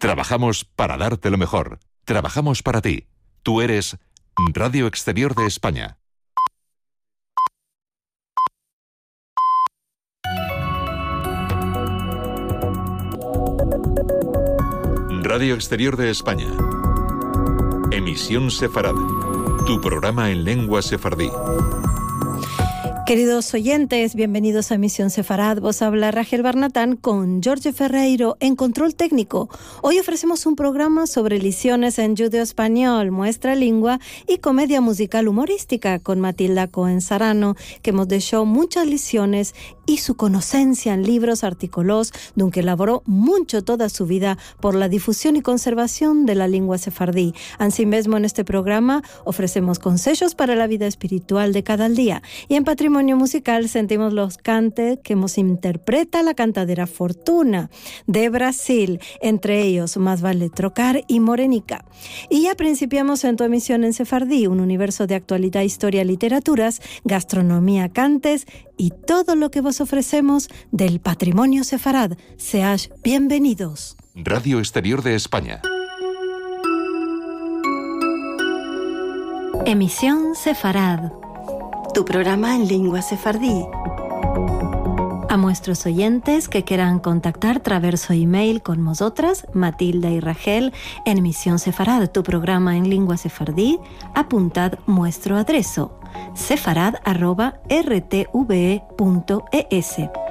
Trabajamos para darte lo mejor. Trabajamos para ti. Tú eres Radio Exterior de España. Radio Exterior de España. Emisión Sefarad. Tu programa en lengua sefardí. Queridos oyentes, bienvenidos a Emisión Sefarad. Vos habla Rachel Barnatán con Jorge Ferreiro en control técnico. Hoy ofrecemos un programa sobre lecciones en judeo-español, muestra lengua y comedia musical humorística con Matilda Cohen Sarano, que nos dejó muchas lecciones y su conocencia en libros, artículos, donde elaboró mucho toda su vida por la difusión y conservación de la lengua sefardí. Asimismo, en este programa ofrecemos consejos para la vida espiritual de cada día. Y en patrimonio musical sentimos los cantes que nos interpreta la cantadera Fortuna de Brasil, entre ellos Más vale trocar y Morenica. Y ya principiamos en tu emisión en sefardí, un universo de actualidad, historia, literaturas, gastronomía, cantes y todo lo que vos ofrecemos del patrimonio sefarad. Seáis bienvenidos. Radio Exterior de España. Emisión Sefarad, tu programa en lengua sefardí. A nuestros oyentes que quieran contactar traverso email con nosotras, Matilda y Rachel, en Emisión Sefarad, tu programa en lengua sefardí, apuntad nuestro adreso: sefarad@rtve.es.